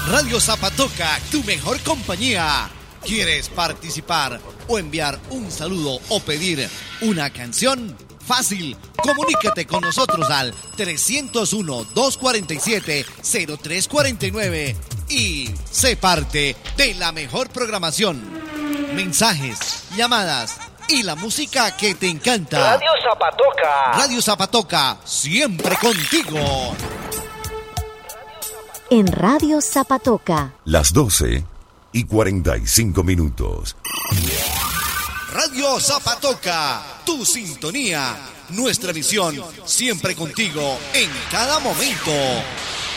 Radio Zapatoca, tu mejor compañía. ¿Quieres participar o enviar un saludo o pedir una canción? Fácil, comunícate con nosotros al 301-247-0349 y sé parte de la mejor programación. Mensajes, llamadas y la música que te encanta. Radio Zapatoca. Radio Zapatoca, siempre contigo. En Radio Zapatoca. Las 12:45. Radio Zapatoca, tu sintonía, nuestra misión, siempre contigo, en cada momento.